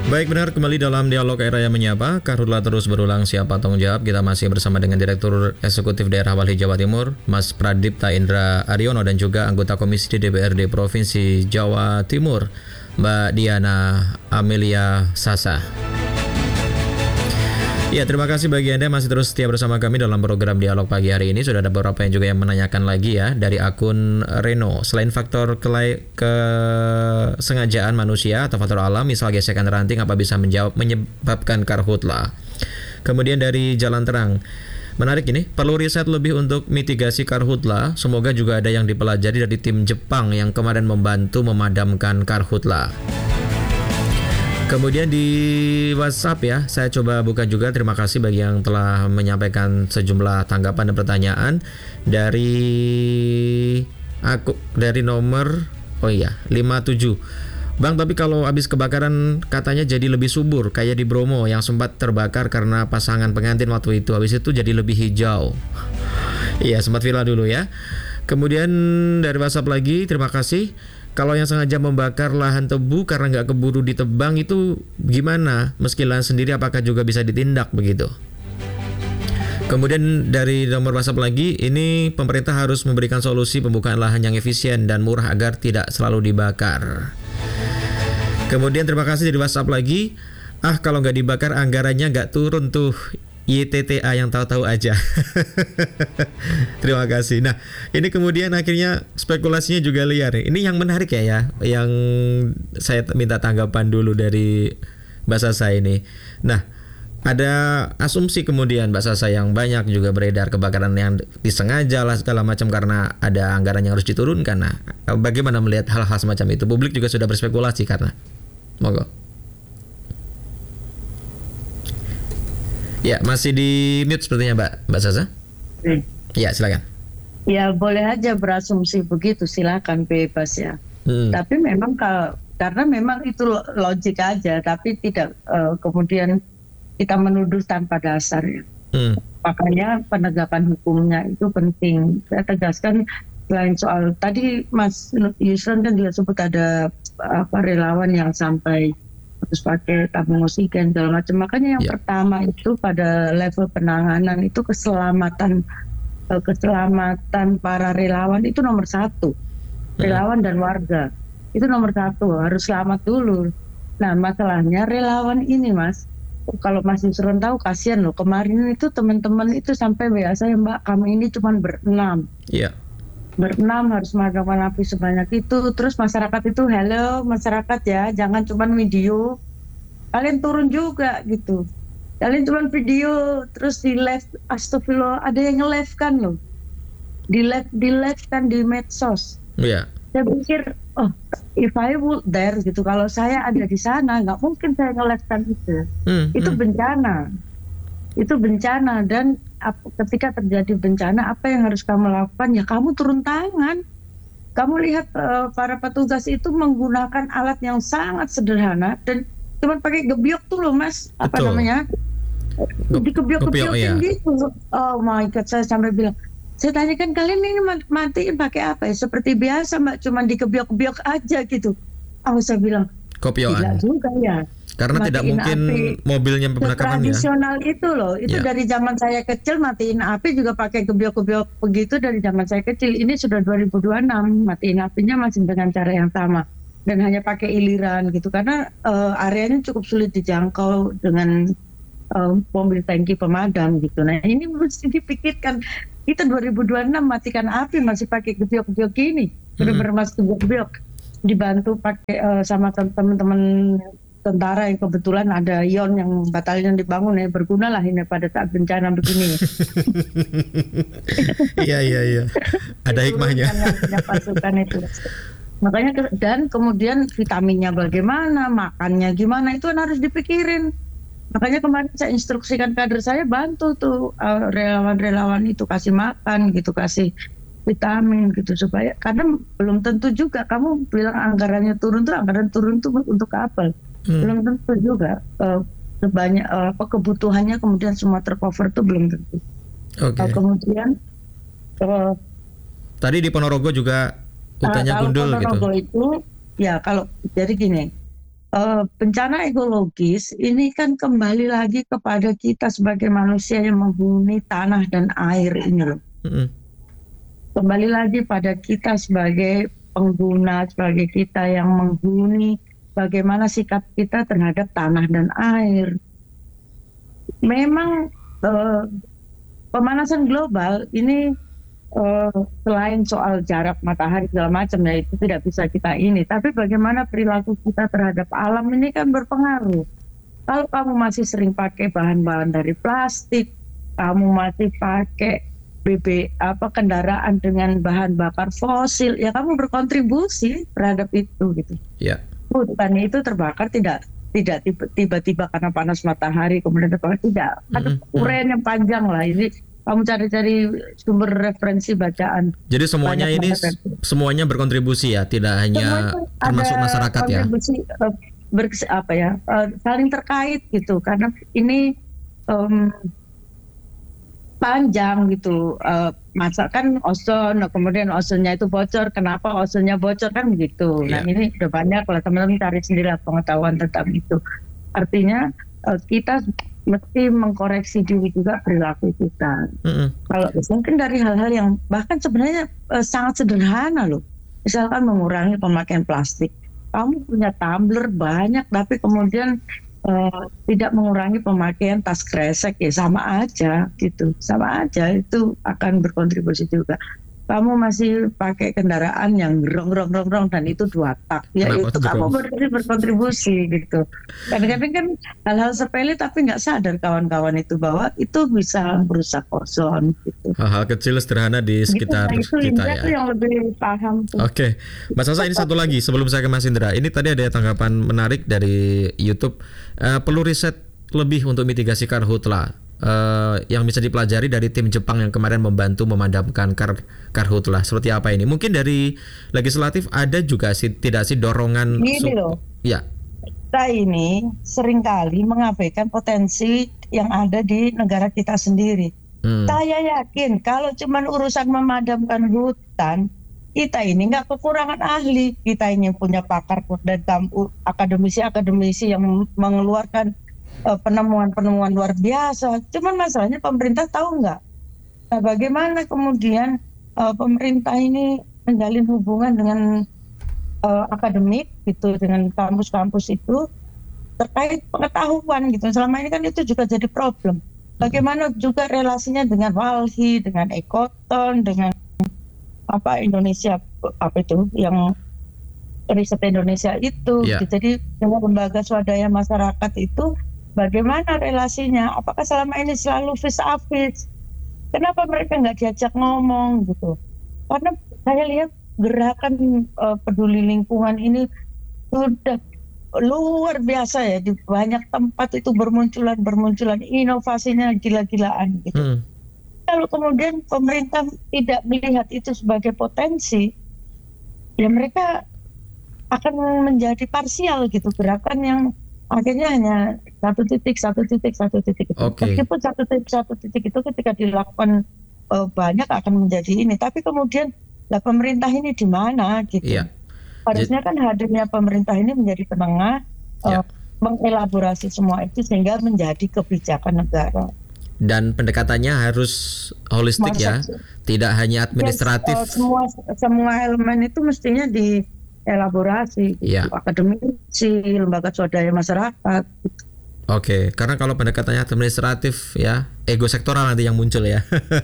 Baik, benar, kembali dalam dialog era yang menyapa. Karhutla terus berulang, siapa tanggung jawab. Kita masih bersama dengan Direktur Eksekutif Daerah Walhi Jawa Timur, Mas Pradipta Indra Aryono, dan juga anggota Komisi DPRD Provinsi Jawa Timur, Mbak Diana Amelia Sasa. Ya, terima kasih bagi Anda masih terus setia bersama kami dalam program Dialog Pagi hari ini. Sudah ada beberapa yang juga yang menanyakan lagi ya dari akun Reno. Selain faktor kesengajaan manusia atau faktor alam, misal gesekan ranting, apa bisa menyebabkan karhutla? Kemudian dari Jalan Terang, menarik ini, perlu riset lebih untuk mitigasi karhutla. Semoga juga ada yang dipelajari dari tim Jepang yang kemarin membantu memadamkan karhutla. Kemudian di WhatsApp ya, saya coba buka juga. Terima kasih bagi yang telah menyampaikan sejumlah tanggapan dan pertanyaan dari nomor 57. Bang, tapi kalau habis kebakaran katanya jadi lebih subur kayak di Bromo yang sempat terbakar karena pasangan pengantin waktu itu. Habis itu jadi lebih hijau. Iya, sempat viral dulu ya. Kemudian dari WhatsApp lagi, terima kasih. Kalau yang sengaja membakar lahan tebu karena nggak keburu ditebang itu gimana? Meski lahan sendiri, apakah juga bisa ditindak begitu? Kemudian dari nomor WhatsApp lagi, ini pemerintah harus memberikan solusi pembukaan lahan yang efisien dan murah agar tidak selalu dibakar. Kemudian terima kasih dari WhatsApp lagi. Kalau nggak dibakar anggarannya nggak turun tuh. YTTA yang tahu-tahu aja. Terima kasih. Nah, ini kemudian akhirnya spekulasinya juga liar. Ini yang menarik ya, yang saya minta tanggapan dulu dari Mbak Sasa ini. Nah, ada asumsi kemudian Mbak Sasa yang banyak juga beredar kebakaran yang disengaja lah segala macam karena ada anggaran yang harus diturunkan. Nah, bagaimana melihat hal-hal semacam itu? Publik juga sudah berspekulasi karena. Monggo. Ya, masih di mute sepertinya Mbak Sasa. Ya, silakan. Ya, boleh aja berasumsi begitu, silakan, bebas ya. Tapi memang karena memang itu logik aja, tapi tidak kemudian kita menuduh tanpa dasar ya. Makanya penegakan hukumnya itu penting. Saya tegaskan, selain soal tadi Mas Yusron kan juga sebut ada relawan yang sampai terus pakai tabung oksigen segala macam. Makanya yang pertama itu pada level penanganan itu keselamatan para relawan itu nomor satu. Relawan dan warga itu nomor satu, harus selamat dulu. Nah, masalahnya relawan ini, Mas, kalau Mas Yusron tahu, kasihan loh, kemarin itu teman-teman itu sampai WA saya, Mbak, kami ini cuma berenam. Berenam harus memadamkan api sebanyak itu. Terus masyarakat itu, hello masyarakat ya, jangan cuma video, kalian turun juga gitu. Kalian cuma video terus di live, astagfirullah, ada yang nge-live kan loh, di live kan di medsos. Saya pikir, if I would there gitu, kalau saya ada di sana nggak mungkin saya nge-live kan itu. Itu bencana. Itu bencana, dan ketika terjadi bencana apa yang harus kamu lakukan? Ya kamu turun tangan. Kamu lihat para petugas itu menggunakan alat yang sangat sederhana dan cuma pakai gebyok tuh loh, Mas. Apa namanya? Dikebyok-gebyokin gitu. Oh my God, saya sampai bilang, saya tanya kan, kalian ini matiin pakai apa ya? Seperti biasa Mbak, cuma dikebyok-gebyok aja gitu. Saya bilang, tidak juga ya. Karena matiin tidak mungkin api. Mobilnya perekaman ya. Tradisional itu loh, itu dari zaman saya kecil matiin api juga pakai gebyok-gebyok begitu dari zaman saya kecil. Ini sudah 2026, matiin apinya masih dengan cara yang sama dan hanya pakai iliran gitu karena areanya cukup sulit dijangkau dengan mobil tangki pemadam gitu. Nah, ini mesti dipikirkan. Kita 2026 matikan api masih pakai gebyok-gebyok gini, benar-benar masih gebyok, dibantu pakai sama teman-teman tentara yang kebetulan ada Yon yang batalion dibangun ya, berguna lah ini pada saat bencana begini. Iya. Ada hikmahnya. Pasukan itu. Makanya dan kemudian vitaminnya bagaimana, makannya gimana, itu kan harus dipikirin. Makanya kemarin saya instruksikan kader saya bantu tuh relawan-relawan itu kasih makan gitu, kasih vitamin gitu supaya, karena belum tentu juga kamu bilang anggaran turun tuh untuk apa? Belum tentu juga sebanyak kebutuhannya kemudian semua tercover tuh belum tentu. Kemudian tadi di Ponorogo juga hutannya gundul gitu. Ponorogo itu ya, kalau jadi gini, bencana ekologis ini kan kembali lagi kepada kita sebagai manusia yang menghuni tanah dan air ini loh. Kembali lagi pada kita sebagai pengguna, sebagai kita yang menghuni, bagaimana sikap kita terhadap tanah dan air. Memang pemanasan global ini selain soal jarak matahari segala macam ya itu tidak bisa kita ini, tapi bagaimana perilaku kita terhadap alam ini kan berpengaruh. Kalau kamu masih sering pakai bahan-bahan dari plastik, kamu masih pakai kendaraan dengan bahan bakar fosil, ya kamu berkontribusi terhadap itu gitu. Ya. Hutan itu terbakar tidak tiba-tiba karena panas matahari kemudian terbakar, tidak. Ada uraian yang panjang lah ini. Kamu cari-cari sumber referensi bacaan. Jadi semuanya ini semuanya berkontribusi ya, tidak hanya termasuk masyarakat ya. Saling terkait gitu, karena ini panjang gitu. Masa kan ozon, kemudian ozonnya itu bocor. Kenapa ozonnya bocor kan begitu. Nah ini udah banyak lah teman-teman cari sendiri pengetahuan tentang itu. Artinya kita mesti mengkoreksi diri juga perilaku kita. Kalau mungkin dari hal-hal yang bahkan sebenarnya sangat sederhana loh. Misalkan mengurangi pemakaian plastik. Kamu punya tumbler banyak tapi kemudian tidak mengurangi pemakaian tas kresek, ya sama aja gitu. Sama aja itu akan berkontribusi juga. Kamu masih pakai kendaraan yang rong dan itu 2 tak, ya itu kamu berkontribusi gitu. Kadang-kadang kan hal-hal sepele tapi nggak sadar kawan-kawan itu bahwa itu bisa merusak ozon gitu. Hal-hal kecil sederhana di sekitar kita ya. Itu yang lebih paham. Oke, Mbak Sasa, ini satu lagi sebelum saya ke Mas Indra. Ini tadi ada tanggapan menarik dari YouTube. Perlu riset lebih untuk mitigasi karhutla. Yang bisa dipelajari dari tim Jepang yang kemarin membantu memadamkan karhutla. Seperti apa ini? Mungkin dari legislatif ada juga tidak sih dorongan ini loh. Ya. Kita ini seringkali mengabaikan potensi yang ada di negara kita sendiri. Saya yakin kalau cuma urusan memadamkan hutan, kita ini nggak kekurangan ahli. Kita ini punya pakar dan akademisi yang mengeluarkan penemuan-penemuan luar biasa. Cuman masalahnya pemerintah tahu nggak? Nah, bagaimana kemudian pemerintah ini menjalin hubungan dengan akademik gitu, dengan kampus-kampus itu terkait pengetahuan gitu. Selama ini kan itu juga jadi problem. Bagaimana juga relasinya dengan Walhi, dengan Ekoton, dengan Indonesia yang riset Indonesia itu. Yeah. Jadi dengan lembaga swadaya masyarakat itu bagaimana relasinya? Apakah selama ini selalu vis-a-vis? Kenapa mereka nggak diajak ngomong gitu? Karena saya lihat gerakan peduli lingkungan ini sudah luar biasa ya, di banyak tempat itu bermunculan inovasinya gila-gilaan gitu. Kalau kemudian pemerintah tidak melihat itu sebagai potensi, ya mereka akan menjadi parsial gitu, gerakan yang akhirnya hanya satu titik. Okay. Meskipun satu titik itu ketika dilakukan banyak akan menjadi ini, tapi kemudian pemerintah ini di mana gitu? Yeah. Harusnya kan hadirnya pemerintah ini menjadi penengah, mengelaborasi semua itu sehingga menjadi kebijakan negara. Dan pendekatannya harus holistik ya, tidak hanya administratif. Semua elemen itu mestinya dielaborasi, gitu. Akademisi, lembaga swadaya masyarakat. Gitu. Oke, karena kalau pendekatannya administratif ya, ego sektoral nanti yang muncul ya.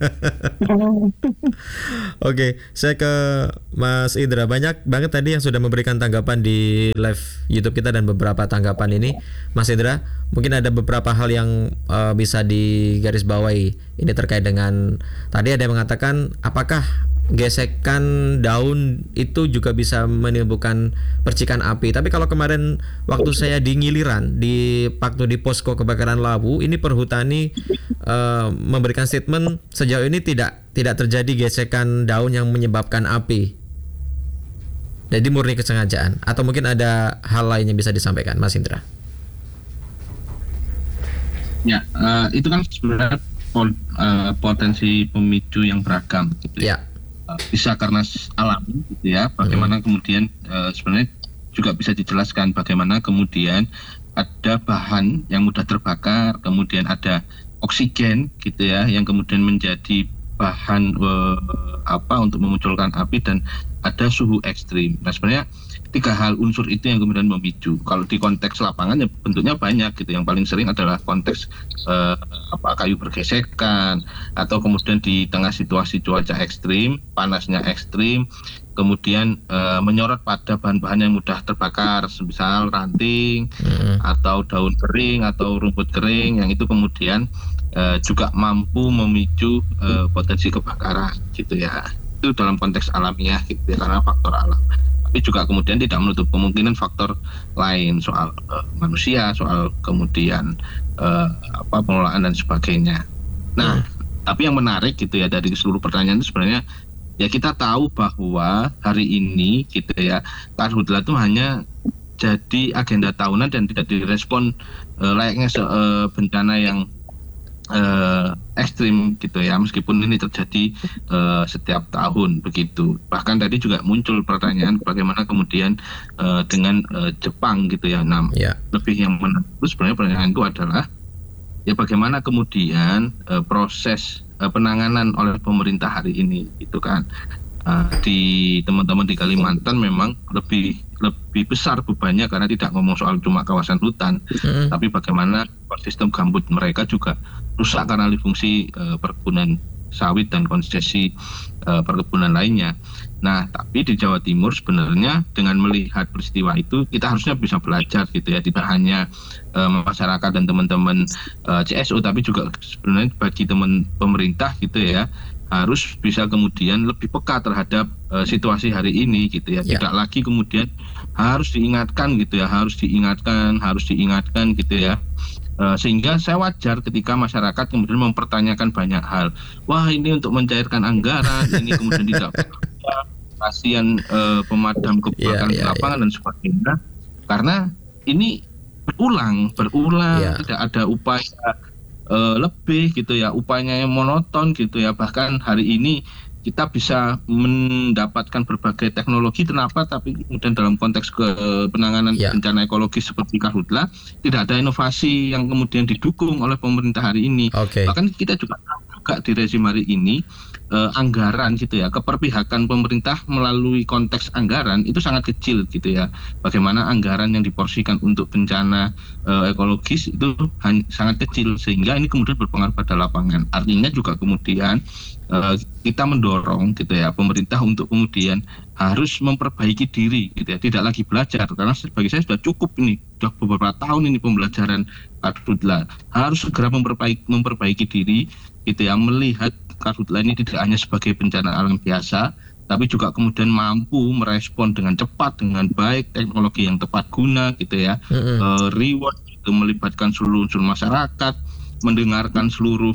Oke, saya ke Mas Indra. Banyak banget tadi yang sudah memberikan tanggapan di live YouTube kita dan beberapa tanggapan ini, Mas Indra, mungkin ada beberapa hal yang bisa digarisbawahi. Ini terkait dengan tadi ada yang mengatakan apakah gesekan daun itu juga bisa menimbulkan percikan api. Tapi kalau kemarin waktu saya di Ngiliran di posko kebakaran Lawu, ini Perhutani memberikan statement sejauh ini tidak terjadi gesekan daun yang menyebabkan api. Jadi murni kesengajaan, atau mungkin ada hal lain yang bisa disampaikan, Mas Indra? Ya, itu kan sebenarnya potensi pemicu yang beragam gitu ya. Bisa karena alami gitu ya, bagaimana kemudian sebenarnya juga bisa dijelaskan bagaimana kemudian ada bahan yang mudah terbakar, kemudian ada oksigen gitu ya, yang kemudian menjadi bahan untuk memunculkan api, dan ada suhu ekstrim. Nah sebenarnya 3 hal unsur itu yang kemudian memicu. Kalau di konteks lapangan ya bentuknya banyak gitu. Yang paling sering adalah konteks kayu bergesekan, atau kemudian di tengah situasi cuaca ekstrim, panasnya ekstrim, kemudian menyorot pada bahan-bahan yang mudah terbakar, semisal ranting atau daun kering atau rumput kering, yang itu kemudian juga mampu memicu potensi kebakaran gitu ya. Itu dalam konteks alamiah gitu ya, karena faktor alam. Tapi juga kemudian tidak menutup kemungkinan faktor lain, soal manusia, soal kemudian pengelolaan dan sebagainya. Nah, tapi yang menarik gitu ya dari seluruh pertanyaan itu sebenarnya ya, kita tahu bahwa hari ini gitu ya, karhutla itu hanya jadi agenda tahunan dan tidak direspon layaknya bencana yang ekstrim gitu ya, meskipun ini terjadi setiap tahun begitu. Bahkan tadi juga muncul pertanyaan bagaimana kemudian dengan Jepang gitu ya. Nah, lebih yang menarik sebenarnya pertanyaan itu adalah ya bagaimana kemudian proses penanganan oleh pemerintah hari ini gitu kan. Di teman-teman di Kalimantan memang lebih besar bebannya, karena tidak ngomong soal cuma kawasan hutan, tapi bagaimana sistem gambut mereka juga rusak karena alih fungsi perkebunan sawit dan konsesi perkebunan lainnya. Nah, tapi di Jawa Timur sebenarnya dengan melihat peristiwa itu kita harusnya bisa belajar gitu ya, tidak hanya masyarakat dan teman-teman CSO, tapi juga sebenarnya bagi teman pemerintah gitu ya, harus bisa kemudian lebih peka terhadap situasi hari ini gitu ya. Tidak lagi kemudian harus diingatkan gitu ya, harus diingatkan gitu ya. Sehingga saya wajar ketika masyarakat kemudian mempertanyakan banyak hal. Wah, ini untuk mencairkan anggaran, ini kemudian tidak kasihan pemadam kebakaran di lapangan dan sebagainya. Karena ini berulang, tidak ada upaya lebih gitu ya, upayanya yang monoton gitu ya. Bahkan hari ini kita bisa mendapatkan berbagai teknologi, kenapa tapi kemudian dalam konteks penanganan bencana ekologis seperti karhutla tidak ada inovasi yang kemudian didukung oleh pemerintah hari ini. Bahkan kita juga di rezim hari ini anggaran gitu ya, keperpihakan pemerintah melalui konteks anggaran itu sangat kecil gitu ya. Bagaimana anggaran yang diporsikan untuk bencana ekologis itu sangat kecil, sehingga ini kemudian berpengaruh pada lapangan. Artinya juga kemudian kita mendorong gitu ya pemerintah untuk kemudian harus memperbaiki diri gitu ya, tidak lagi belajar, karena bagi saya sudah cukup ini, sudah beberapa tahun ini pembelajaran karhutla, harus segera memperbaiki diri gitu ya, melihat karhutla ini tidak hanya sebagai bencana alam biasa, tapi juga kemudian mampu merespon dengan cepat, dengan baik, teknologi yang tepat guna gitu ya, reward itu melibatkan seluruh unsur masyarakat, mendengarkan seluruh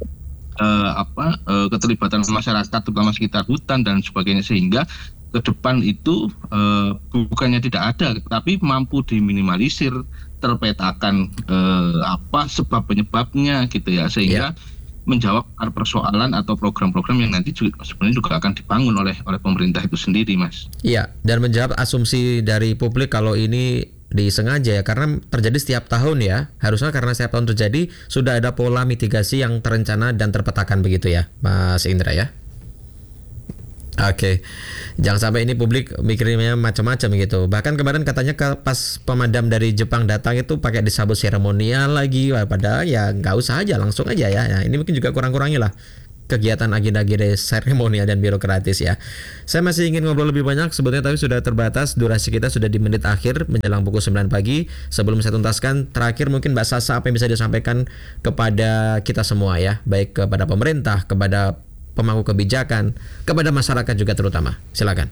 keterlibatan masyarakat terutama sekitar hutan dan sebagainya, sehingga ke depan itu bukannya tidak ada, tapi mampu diminimalisir, terpetakan sebab penyebabnya gitu ya, sehingga menjawab persoalan atau program-program yang nanti sebenarnya juga akan dibangun oleh pemerintah itu sendiri, Mas. Iya, dan menjawab asumsi dari publik kalau ini disengaja ya, karena terjadi setiap tahun ya. Harusnya karena setiap tahun terjadi sudah ada pola mitigasi yang terencana dan terpetakan begitu ya, Mas Indra ya. Oke, jangan sampai ini publik mikirnya macam-macam gitu. Bahkan kemarin katanya pas pemadam dari Jepang datang itu pakai disambut seremonial lagi, padahal ya nggak usah aja, langsung aja ya. Nah, ini mungkin juga kurang-kurangnya lah kegiatan agenda-agenda seremonial dan birokratis ya. Saya masih ingin ngobrol lebih banyak sebetulnya, tapi sudah terbatas, durasi kita sudah di menit akhir menjelang pukul 9 pagi. Sebelum saya tuntaskan, terakhir mungkin Mbak Sasa, apa yang bisa disampaikan kepada kita semua ya, baik kepada pemerintah, kepada pemangku kebijakan, kepada masyarakat juga terutama. Silakan.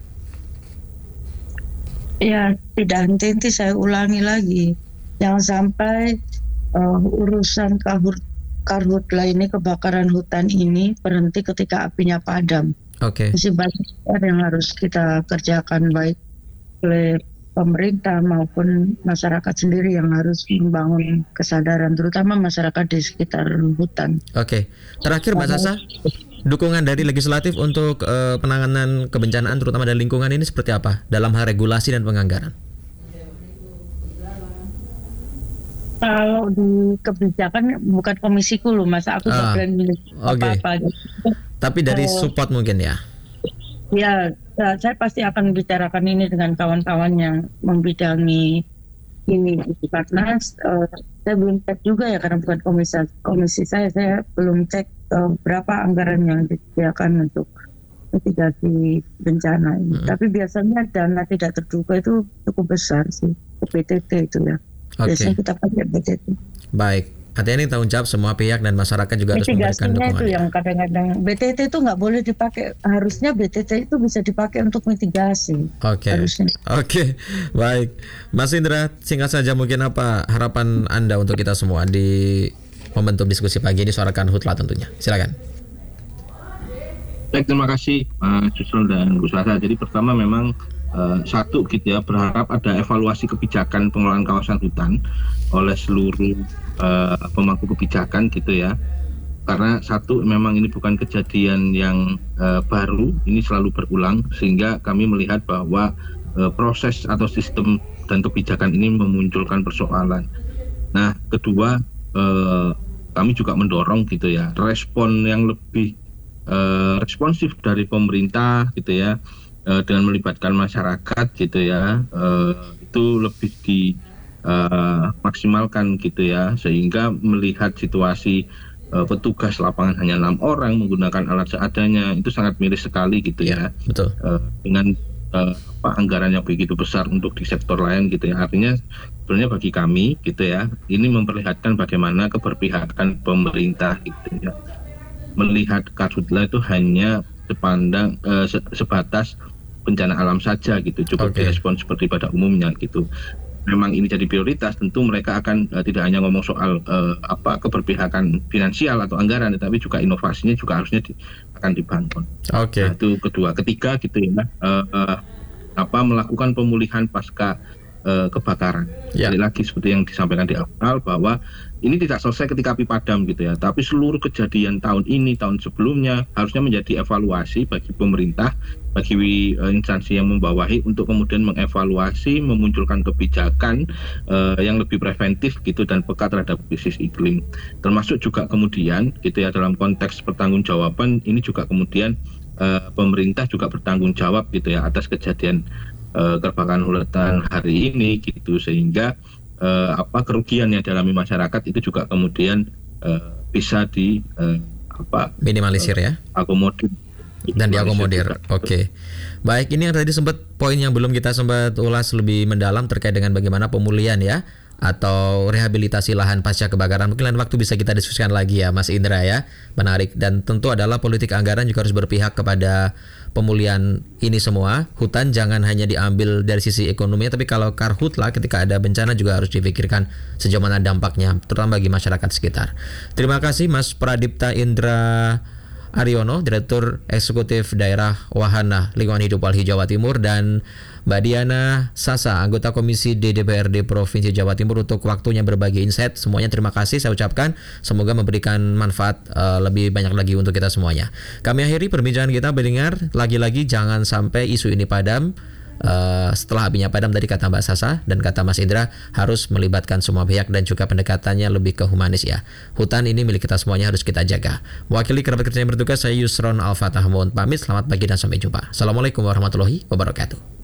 Ya, tidak henti-henti saya ulangi lagi. Jangan sampai urusan karhutla ini, kebakaran hutan ini berhenti ketika apinya padam. Masih banyak yang harus kita kerjakan, baik oleh pemerintah maupun masyarakat sendiri yang harus membangun kesadaran, terutama masyarakat di sekitar hutan. Terakhir Mbak Sasa, dukungan dari legislatif untuk penanganan kebencanaan terutama dari lingkungan ini seperti apa dalam hal regulasi dan penganggaran? Kalau di kebijakan bukan komisiku loh, Mas. Aku nggak berani milih apa-apa. Tapi dari support mungkin ya? Ya, saya pasti akan bicarakan ini dengan kawan-kawan yang membidangi ini, karena saya belum cek juga ya, karena bukan komisi saya belum cek berapa anggaran yang disediakan untuk mitigasi bencana ini. Tapi biasanya dana tidak terduga itu cukup besar sih, ke BTT itu ya. Biasanya kita pakai BTT. Baik, artinya ini tanggung jawab semua pihak dan masyarakat juga harus memberikan dukungan. Itu yang kadang-kadang BTT itu nggak boleh dipakai. Harusnya BTT itu bisa dipakai untuk mitigasi. Oke, baik. Mas Indra, singkat saja mungkin apa harapan Anda untuk kita semua di momentum diskusi pagi ini suarakan Hutla tentunya. Silakan. Baik, terima kasih Mas Yusril dan Gus Hasan. Jadi pertama memang satu gitu ya, berharap ada evaluasi kebijakan pengelolaan kawasan hutan oleh seluruh pemangku kebijakan gitu ya. Karena satu, memang ini bukan kejadian yang baru, ini selalu berulang, sehingga kami melihat bahwa proses atau sistem dan kebijakan ini memunculkan persoalan. Nah, kedua, kami juga mendorong gitu ya, respon yang lebih responsif dari pemerintah gitu ya, dengan melibatkan masyarakat gitu ya, itu lebih dimaksimalkan gitu ya, sehingga melihat situasi petugas lapangan hanya 6 orang menggunakan alat seadanya itu sangat miris sekali gitu ya. Betul. Dengan anggaran yang begitu besar untuk di sektor lain gitu ya, artinya sebenarnya bagi kami gitu ya, ini memperlihatkan bagaimana keberpihakan pemerintah gitu ya, melihat Karhutla itu hanya sebatas bencana alam saja gitu, cukup direspon seperti pada umumnya gitu. Memang ini jadi prioritas, tentu mereka akan tidak hanya ngomong soal keberpihakan finansial atau anggaran, tetapi juga inovasinya juga harusnya akan dibangun. Nah, itu kedua. Ketiga gitu ya, melakukan pemulihan pasca kebakaran. Jadi lagi seperti yang disampaikan di awal bahwa ini tidak selesai ketika api padam gitu ya, tapi seluruh kejadian tahun ini, tahun sebelumnya harusnya menjadi evaluasi bagi pemerintah, bagi instansi yang membawahi untuk kemudian mengevaluasi, memunculkan kebijakan yang lebih preventif gitu dan peka terhadap krisis iklim. Termasuk juga kemudian gitu ya, dalam konteks pertanggungjawaban ini juga kemudian pemerintah juga bertanggung jawab gitu ya atas kejadian kebakaran hutan hari ini gitu, sehingga kerugian yang dialami masyarakat itu juga kemudian bisa minimalisir ya, akomodir dan diakomodir. Baik, ini yang tadi sempat poin yang belum kita sempat ulas lebih mendalam terkait dengan bagaimana pemulihan ya atau rehabilitasi lahan pasca kebakaran. Mungkin lain waktu bisa kita diskusikan lagi ya Mas Indra ya. Menarik, dan tentu adalah politik anggaran juga harus berpihak kepada pemulihan ini semua. Hutan jangan hanya diambil dari sisi ekonominya, tapi kalau Karhutla ketika ada bencana juga harus dipikirkan sejauh mana dampaknya terutama bagi masyarakat sekitar. Terima kasih Mas Pradipta Indra Aryono, Direktur Eksekutif Daerah Wahana Lingkungan Hidup Walhi Jawa Timur, dan Mbak Diana Sasa, anggota Komisi D DPRD Provinsi Jawa Timur, untuk waktunya berbagi insight. Semuanya terima kasih saya ucapkan. Semoga memberikan manfaat lebih banyak lagi untuk kita semuanya. Kami akhiri perbincangan kita mendengar lagi-lagi jangan sampai isu ini padam. Setelah apinya padam tadi kata Mbak Sasa dan kata Mas Indra, harus melibatkan semua pihak dan juga pendekatannya lebih ke humanis ya. Hutan ini milik kita semuanya, harus kita jaga. Mewakili kerabat kerja yang bertugas, saya Yusron Al-Fatah mohon pamit. Selamat pagi dan sampai jumpa. Assalamualaikum warahmatullahi wabarakatuh.